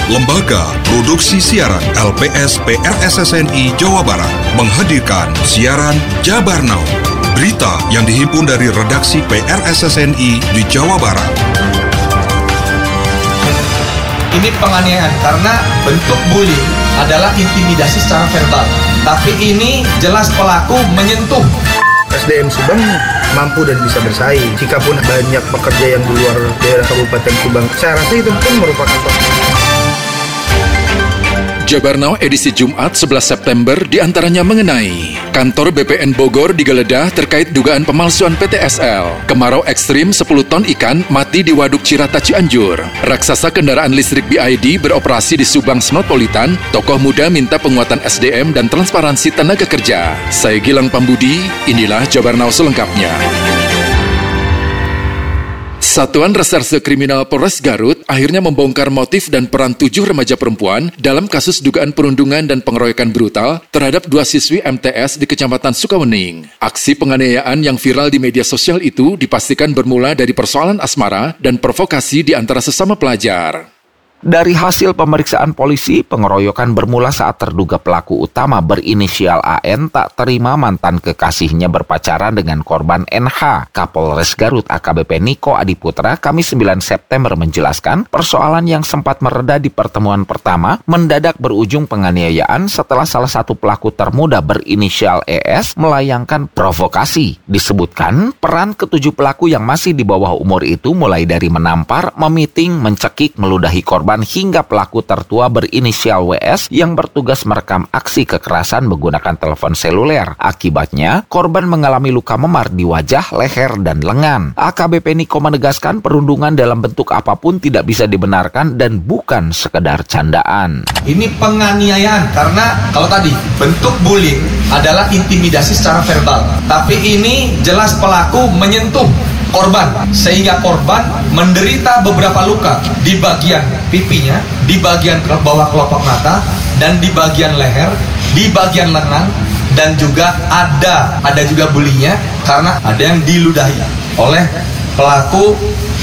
Lembaga Produksi Siaran LPS PRSSNI Jawa Barat menghadirkan siaran Jabar Now, berita yang dihimpun dari redaksi PRSSNI di Jawa Barat. Ini penganiayaan karena bentuk bullying adalah intimidasi secara verbal. Tapi ini jelas pelaku menyentuh. SDM Subang mampu dan bisa bersaing. Jikapun banyak pekerja yang di luar daerah Kabupaten Subang, saya rasa itu pun merupakan Jabar Now edisi Jumat 11 September diantaranya mengenai kantor BPN Bogor digeledah terkait dugaan pemalsuan PTSL. Kemarau ekstrim 10 ton ikan mati di Waduk Cirata Cianjur. Raksasa kendaraan listrik BID beroperasi di Subang Smart-Politan. Tokoh muda minta penguatan SDM dan transparansi tenaga kerja. Saya Gilang Pambudi, inilah Jabar Now selengkapnya. Satuan Reserse Kriminal Polres Garut akhirnya membongkar motif dan peran 7 remaja perempuan dalam kasus dugaan perundungan dan pengeroyokan brutal terhadap 2 siswi MTS di Kecamatan Sukawening. Aksi penganiayaan yang viral di media sosial itu dipastikan bermula dari persoalan asmara dan provokasi di antara sesama pelajar. Dari hasil pemeriksaan polisi, pengeroyokan bermula saat terduga pelaku utama berinisial AN tak terima mantan kekasihnya berpacaran dengan korban NH. Kapolres Garut AKBP Niko Adiputra Kamis 9 September menjelaskan persoalan yang sempat mereda di pertemuan pertama mendadak berujung penganiayaan setelah salah satu pelaku termuda berinisial ES melayangkan provokasi. Disebutkan peran ketujuh pelaku yang masih di bawah umur itu mulai dari menampar, memiting, mencekik, meludahi korban hingga pelaku tertua berinisial WS yang bertugas merekam aksi kekerasan menggunakan telepon seluler. Akibatnya, korban mengalami luka memar di wajah, leher, dan lengan. AKBP Niko menegaskan perundungan dalam bentuk apapun tidak bisa dibenarkan dan bukan sekedar candaan. Ini penganiayaan karena kalau tadi bentuk bullying adalah intimidasi secara verbal. Tapi ini jelas pelaku menyentuh korban sehingga korban menderita beberapa luka di bagian pipinya, di bagian bawah kelopak mata, dan di bagian leher, di bagian lengan, dan juga ada juga bullyingnya karena ada yang diludahi oleh pelaku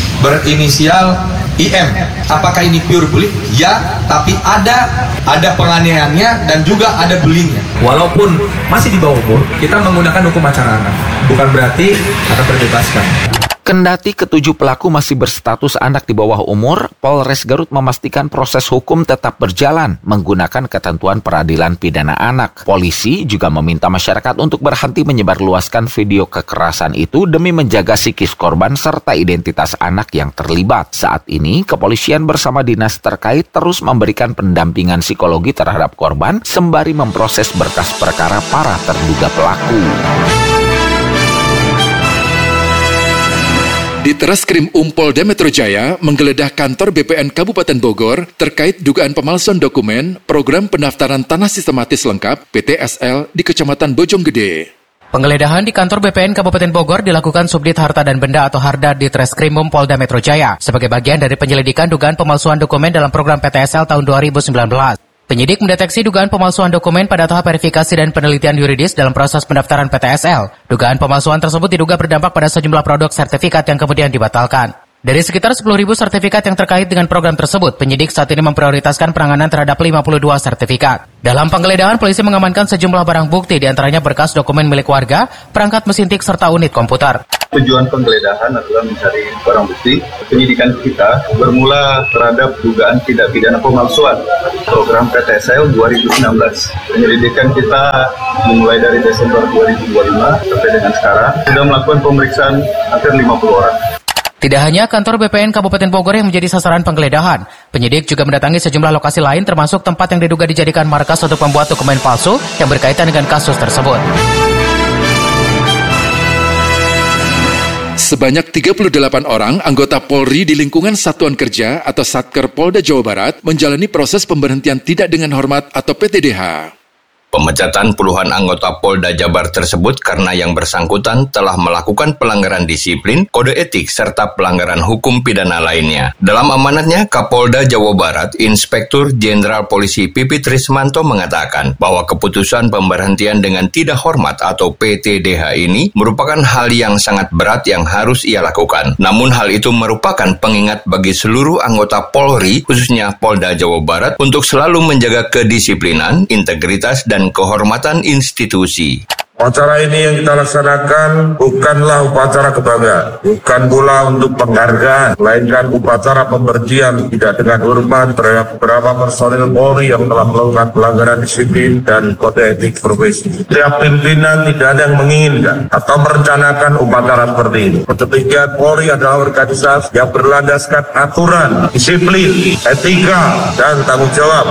berinisial IM. Apakah ini pure bullying? Ya, tapi ada penganiayaannya dan juga ada bullyingnya. Walaupun masih di bawah umur, kita menggunakan hukum acara anak. Bukan berarti akan terbebaskan. Kendati ketujuh pelaku masih berstatus anak di bawah umur, Polres Garut memastikan proses hukum tetap berjalan menggunakan ketentuan peradilan pidana anak. Polisi juga meminta masyarakat untuk berhenti menyebarluaskan video kekerasan itu demi menjaga psikis korban serta identitas anak yang terlibat. Saat ini, kepolisian bersama dinas terkait terus memberikan pendampingan psikologi terhadap korban sembari memproses berkas perkara para terduga pelaku. Di Treskrim Polda Metro Jaya menggeledah kantor BPN Kabupaten Bogor terkait dugaan pemalsuan dokumen program pendaftaran tanah sistematis lengkap PTSL di Kecamatan Bojonggede. Penggeledahan di kantor BPN Kabupaten Bogor dilakukan Subdit Harta dan Benda atau Harda di Treskrim Polda Metro Jaya sebagai bagian dari penyelidikan dugaan pemalsuan dokumen dalam program PTSL tahun 2019. Penyidik mendeteksi dugaan pemalsuan dokumen pada tahap verifikasi dan penelitian yuridis dalam proses pendaftaran PTSL. Dugaan pemalsuan tersebut diduga berdampak pada sejumlah produk sertifikat yang kemudian dibatalkan. Dari sekitar 10.000 sertifikat yang terkait dengan program tersebut, penyidik saat ini memprioritaskan penanganan terhadap 52 sertifikat. Dalam penggeledahan, polisi mengamankan sejumlah barang bukti, diantaranya berkas dokumen milik warga, perangkat mesin tik, serta unit komputer. Tujuan penggeledahan adalah mencari barang bukti. Penyidikan kita bermula terhadap dugaan tindak pidana pemalsuan program PTSL 2019. Penyelidikan kita dimulai dari Desember 2025 sampai dengan sekarang sudah melakukan pemeriksaan hampir 50 orang. Tidak hanya kantor BPN Kabupaten Bogor yang menjadi sasaran penggeledahan, penyidik juga mendatangi sejumlah lokasi lain termasuk tempat yang diduga dijadikan markas untuk membuat dokumen palsu yang berkaitan dengan kasus tersebut. Sebanyak 38 orang anggota Polri di lingkungan Satuan Kerja atau Satker Polda Jawa Barat menjalani proses pemberhentian tidak dengan hormat atau PTDH. Pemecatan puluhan anggota Polda Jabar tersebut karena yang bersangkutan telah melakukan pelanggaran disiplin, kode etik, serta pelanggaran hukum pidana lainnya. Dalam amanatnya, Kapolda Jawa Barat, Inspektur Jenderal Polisi Pipit Rismanto mengatakan bahwa keputusan pemberhentian dengan tidak hormat atau PTDH ini merupakan hal yang sangat berat yang harus ia lakukan. Namun hal itu merupakan pengingat bagi seluruh anggota Polri, khususnya Polda Jawa Barat, untuk selalu menjaga kedisiplinan, integritas, dan kehormatan institusi. Upacara ini yang kita laksanakan bukanlah upacara kebanggaan, bukan pula untuk penghargaan, melainkan upacara pemberhentian tidak dengan hormat terhadap beberapa personil Polri yang telah melakukan pelanggaran disiplin dan kode etik profesi. Setiap pimpinan tidak ada yang menginginkan atau merencanakan upacara seperti ini. Ketiga, Polri adalah organisasi yang berlandaskan aturan, disiplin, etika, dan tanggung jawab.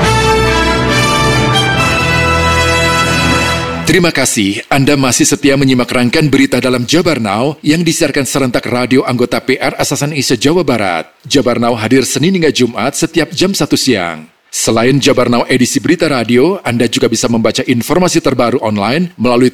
Terima kasih Anda masih setia menyimak rangkaian berita dalam Jabar Now yang disiarkan serentak radio anggota PR SSNI se-Jawa Barat. Jabar Now hadir Senin hingga Jumat setiap jam 1 siang. Selain Jabar Now edisi berita radio, Anda juga bisa membaca informasi terbaru online melalui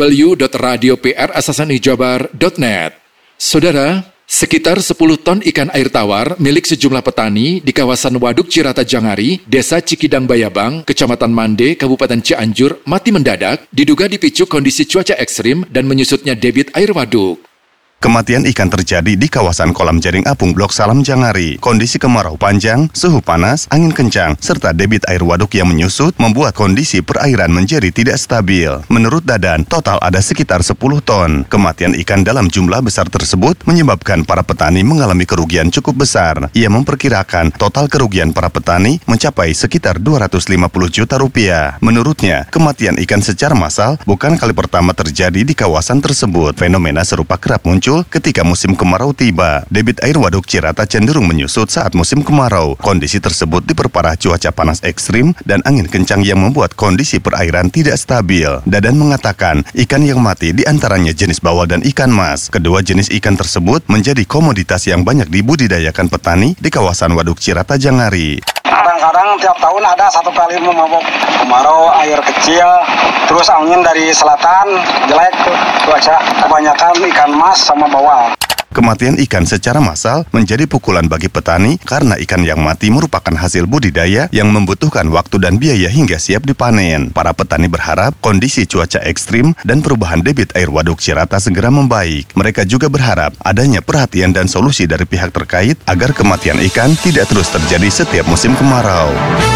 www.radioprssnijabar.net. Saudara, sekitar 10 ton ikan air tawar milik sejumlah petani di kawasan Waduk Cirata Jangari, Desa Cikidang Bayabang, Kecamatan Mande, Kabupaten Cianjur, mati mendadak, diduga dipicu kondisi cuaca ekstrim dan menyusutnya debit air waduk. Kematian ikan terjadi di kawasan kolam jaring apung Blok Salam Jangari. Kondisi kemarau panjang, suhu panas, angin kencang, serta debit air waduk yang menyusut membuat kondisi perairan menjadi tidak stabil. Menurut Dadan, total ada sekitar 10 ton. Kematian ikan dalam jumlah besar tersebut menyebabkan para petani mengalami kerugian cukup besar. Ia memperkirakan total kerugian para petani mencapai sekitar 250 juta rupiah. Menurutnya, kematian ikan secara massal bukan kali pertama terjadi di kawasan tersebut. Fenomena serupa kerap muncul ketika musim kemarau tiba. Debit air waduk Cirata cenderung menyusut saat musim kemarau. Kondisi tersebut diperparah cuaca panas ekstrim dan angin kencang yang membuat kondisi perairan tidak stabil. Dadan mengatakan ikan yang mati diantaranya jenis bawal dan ikan mas. Kedua jenis ikan tersebut menjadi komoditas yang banyak dibudidayakan petani di kawasan Waduk Cirata Jangari. Kadang-kadang tiap tahun ada satu kali memabuk kemarau, air kecil, terus angin dari selatan, jelek cuaca, kebanyakan ikan mas sama bawal. Kematian ikan secara massal menjadi pukulan bagi petani karena ikan yang mati merupakan hasil budidaya yang membutuhkan waktu dan biaya hingga siap dipanen. Para petani berharap kondisi cuaca ekstrim dan perubahan debit air waduk Cirata segera membaik. Mereka juga berharap adanya perhatian dan solusi dari pihak terkait agar kematian ikan tidak terus terjadi setiap musim kemarau.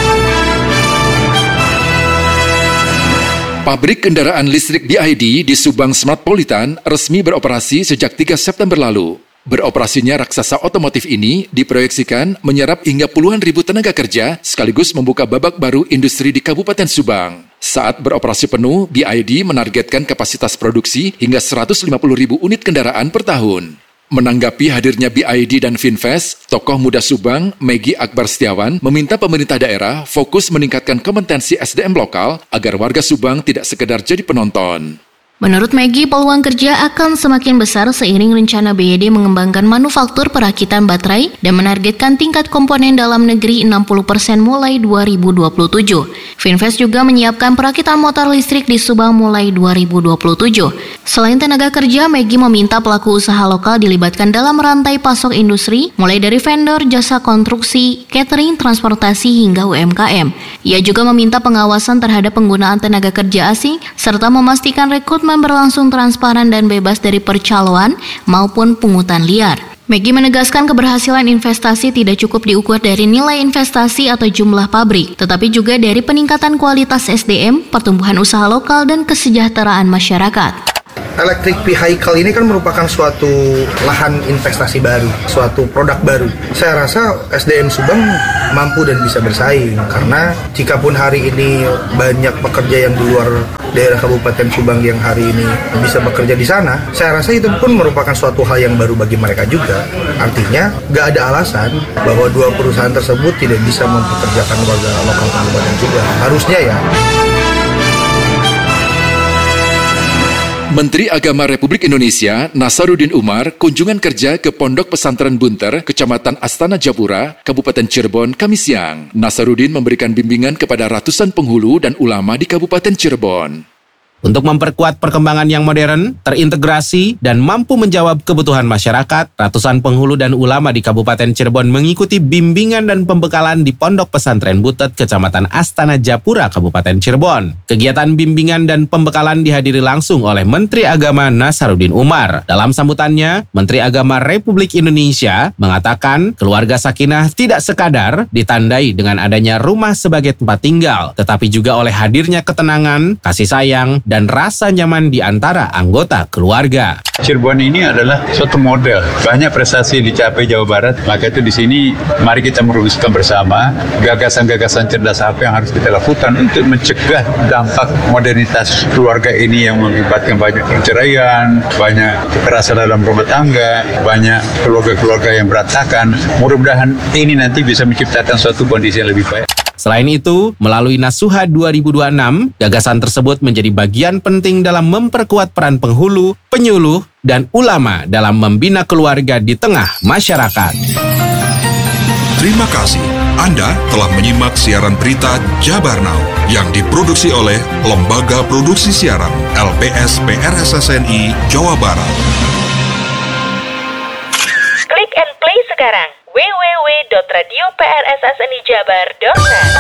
Pabrik kendaraan listrik BYD di Subang Smartpolitan resmi beroperasi sejak 3 September lalu. Beroperasinya raksasa otomotif ini diproyeksikan menyerap hingga puluhan ribu tenaga kerja sekaligus membuka babak baru industri di Kabupaten Subang. Saat beroperasi penuh, BYD menargetkan kapasitas produksi hingga 150 ribu unit kendaraan per tahun. Menanggapi hadirnya BYD dan Finvest, tokoh muda Subang, Megi Akbar Setiawan, meminta pemerintah daerah fokus meningkatkan kompetensi SDM lokal agar warga Subang tidak sekedar jadi penonton. Menurut Megi, peluang kerja akan semakin besar seiring rencana BYD mengembangkan manufaktur perakitan baterai dan menargetkan tingkat komponen dalam negeri 60% mulai 2027. Finvest juga menyiapkan perakitan motor listrik di Subang mulai 2027. Selain tenaga kerja, Megi meminta pelaku usaha lokal dilibatkan dalam rantai pasok industri, mulai dari vendor, jasa konstruksi, catering, transportasi, hingga UMKM. Ia juga meminta pengawasan terhadap penggunaan tenaga kerja asing, serta memastikan rekrutmen berlangsung transparan dan bebas dari percaloan maupun pungutan liar. Megi menegaskan keberhasilan investasi tidak cukup diukur dari nilai investasi atau jumlah pabrik, tetapi juga dari peningkatan kualitas SDM, pertumbuhan usaha lokal, dan kesejahteraan masyarakat. Electric vehicle ini kan merupakan suatu lahan investasi baru, suatu produk baru. Saya rasa SDM Subang mampu dan bisa bersaing, karena jikapun hari ini banyak pekerja yang di luar daerah Kabupaten Subang yang hari ini bisa bekerja di sana, saya rasa itu pun merupakan suatu hal yang baru bagi mereka juga. Artinya, gak ada alasan bahwa dua perusahaan tersebut tidak bisa mempekerjakan warga lokal Kabupaten juga. Harusnya ya. Menteri Agama Republik Indonesia Nasaruddin Umar kunjungan kerja ke Pondok Pesantren Bunter, Kecamatan Astana Japura, Kabupaten Cirebon, Kamis siang. Nasaruddin memberikan bimbingan kepada ratusan penghulu dan ulama di Kabupaten Cirebon. Untuk memperkuat perkembangan yang modern, terintegrasi, dan mampu menjawab kebutuhan masyarakat, ratusan penghulu dan ulama di Kabupaten Cirebon mengikuti bimbingan dan pembekalan di Pondok Pesantren Butet, Kecamatan Astana Japura, Kabupaten Cirebon. Kegiatan bimbingan dan pembekalan dihadiri langsung oleh Menteri Agama Nasaruddin Umar. Dalam sambutannya, Menteri Agama Republik Indonesia mengatakan keluarga sakinah tidak sekadar ditandai dengan adanya rumah sebagai tempat tinggal, tetapi juga oleh hadirnya ketenangan, kasih sayang, dan rasa nyaman di antara anggota keluarga. Cirebon ini adalah suatu model. Banyak prestasi dicapai Jawa Barat, maka itu di sini mari kita merumuskan bersama gagasan-gagasan cerdas apa yang harus kita lakukan untuk mencegah dampak modernitas keluarga ini yang mengakibatkan banyak perceraian, banyak kekerasan dalam rumah tangga, banyak keluarga-keluarga yang berantakan. Mudah-mudahan ini nanti bisa menciptakan suatu kondisi yang lebih baik. Selain itu, melalui Nasuha 2026, gagasan tersebut menjadi bagian penting dalam memperkuat peran penghulu, penyuluh, dan ulama dalam membina keluarga di tengah masyarakat. Terima kasih. Anda telah menyimak siaran berita Jabar Now yang diproduksi oleh Lembaga Produksi Siaran LPS PRSSNI Jawa Barat. Klik and play sekarang. www.radioprssnijabar.net.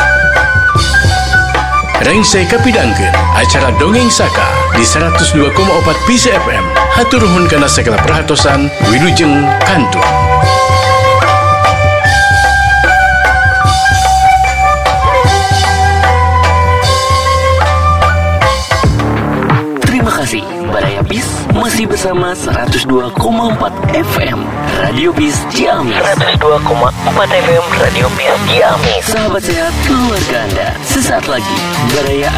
Rengsai kapidangkeun acara Dongeng Saka di 102,4 PC FM. Hatur nuhun kana segala perhatosan, wilujeng kantur. Terima kasih, Baraya Bis masih bersama 102,4 FM Radio Bis Ciamis. 102,4 FM Radio Bis Ciamis. Sahabat sehat keluarga Anda, sesaat lagi Baraya